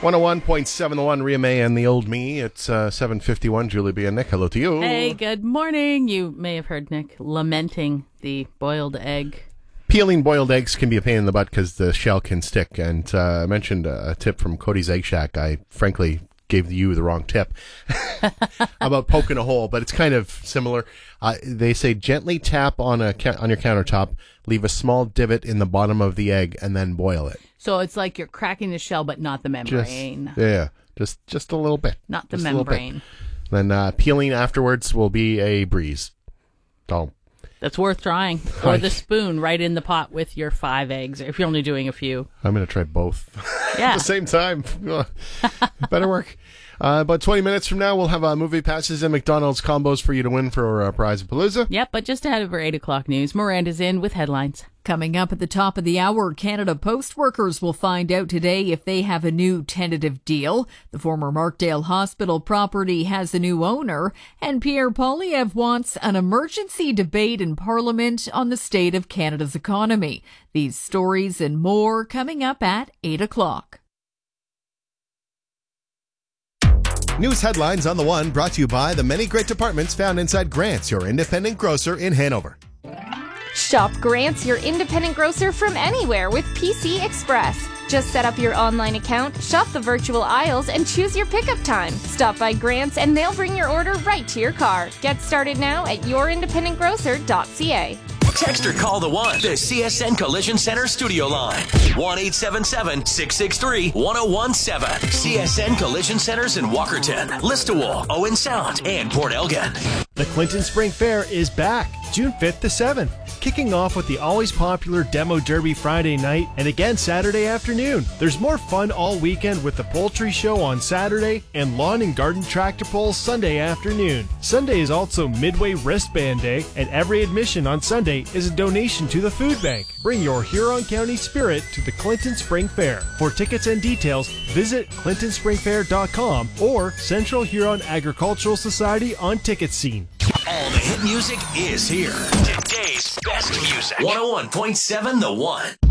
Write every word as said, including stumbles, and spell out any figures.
one oh one point seven The One, Ria May and the Old Me. It's uh, seven fifty-one. Julie B. and Nick, hello to you. Hey, good morning. You may have heard Nick lamenting the boiled egg. Peeling boiled eggs can be a pain in the butt because the shell can stick. And uh, I mentioned a tip from Cody's Egg Shack. I frankly gave you the wrong tip about poking a hole, but it's kind of similar. Uh, they say gently tap on a on your countertop, leave a small divot in the bottom of the egg, and then boil it. So it's like you're cracking the shell, but not the membrane. Just, yeah, just just a little bit. Not the just membrane. Then uh, peeling afterwards will be a breeze. Oh. That's worth trying. Or the spoon right in the pot with your five eggs, if you're only doing a few. I'm going to try both yeah. at the same time. Better work. Uh, about twenty minutes from now, we'll have uh, movie passes and McDonald's combos for you to win for uh, Prize of Palooza. Yep, but just ahead of our eight o'clock news, Miranda's in with headlines. Coming up at the top of the hour, Canada Post workers will find out today if they have a new tentative deal. The former Markdale Hospital property has a new owner, and Pierre Poilievre wants an emergency debate in Parliament on the state of Canada's economy. These stories and more coming up at eight o'clock. News headlines on The One brought to you by the many great departments found inside Grant's, your independent grocer in Hanover. Shop Grant's, your independent grocer from anywhere with P C Express. Just set up your online account, shop the virtual aisles, and choose your pickup time. Stop by Grant's and they'll bring your order right to your car. Get started now at your independent grocer dot c a. Text or call the One, the C S N Collision Center studio line. one eight seven seven, six six three, one oh one seven. C S N Collision Centers in Walkerton, Listowel, Owen Sound, and Port Elgin. The Clinton Spring Fair is back, June fifth to seventh. Kicking off with the always popular Demo Derby Friday night and again Saturday afternoon. There's more fun all weekend with the Poultry Show on Saturday and Lawn and Garden Tractor Pulls Sunday afternoon. Sunday is also Midway Wristband Day, and every admission on Sunday is a donation to the food bank. Bring your Huron County spirit to the Clinton Spring Fair. For tickets and details, visit clinton spring fair dot com or Central Huron Agricultural Society on Ticket Scene. All the hit music is here. Today's best music. one oh one point seven The One.